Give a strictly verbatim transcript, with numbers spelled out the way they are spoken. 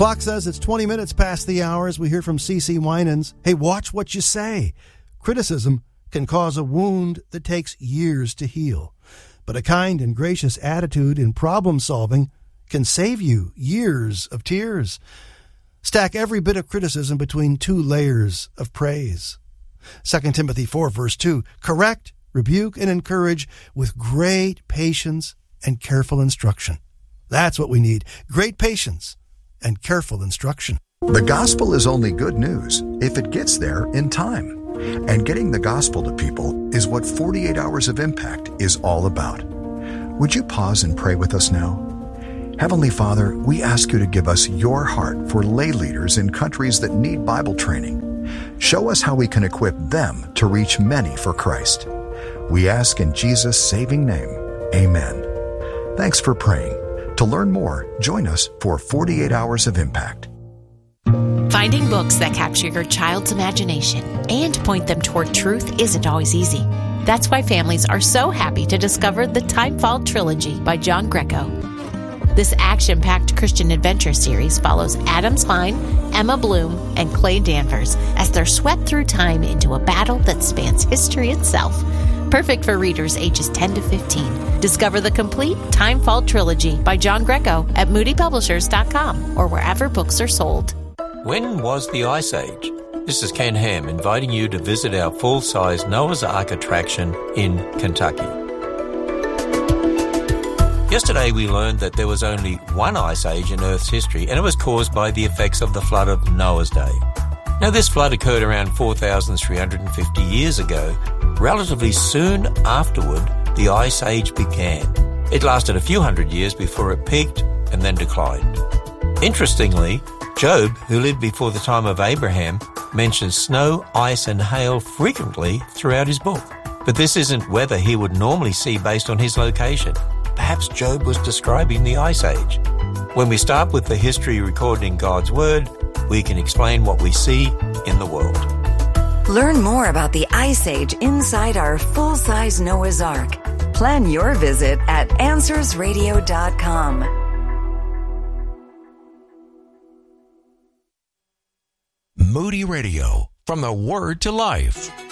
Clock says it's twenty minutes past the hours. We hear from Cece Winans. Hey, watch what you say. Criticism can cause a wound that takes years to heal. But a kind and gracious attitude in problem solving can save you years of tears. Stack every bit of criticism between two layers of praise. Second Timothy four, verse two, correct, rebuke, and encourage with great patience and careful instruction. That's what we need, great patience and careful instruction. The gospel is only good news if it gets there in time. And getting the gospel to people is what forty-eight Hours of Impact is all about. Would you pause and pray with us now? Heavenly Father, we ask you to give us your heart for lay leaders in countries that need Bible training. Show us how we can equip them to reach many for Christ. We ask in Jesus' saving name, amen. Thanks for praying. To learn more, join us for forty-eight Hours of Impact. Finding books that capture your child's imagination and point them toward truth isn't always easy. That's why families are so happy to discover the Timefall Trilogy by John Greco. This action-packed Christian adventure series follows Adam Klein, Emma Bloom, and Clay Danvers as they're swept through time into a battle that spans history itself. Perfect for readers ages ten to fifteen. Discover the complete Timefall Trilogy by John Greco at moody publishers dot com or wherever books are sold. When was the Ice Age? This is Ken Ham inviting you to visit our full-size Noah's Ark attraction in Kentucky. Yesterday we learned that there was only one ice age in Earth's history, and it was caused by the effects of the flood of Noah's day. Now this flood occurred around four thousand three hundred fifty years ago. Relatively soon afterward, the Ice Age began. It lasted a few hundred years before it peaked and then declined. Interestingly, Job, who lived before the time of Abraham, mentions snow, ice, and hail frequently throughout his book. But this isn't weather he would normally see based on his location. Perhaps Job was describing the Ice Age. When we start with the history recorded in God's Word, we can explain what we see in the world. Learn more about the Ice Age inside our full-size Noah's Ark. Plan your visit at answers radio dot com. Moody Radio, from the Word to Life.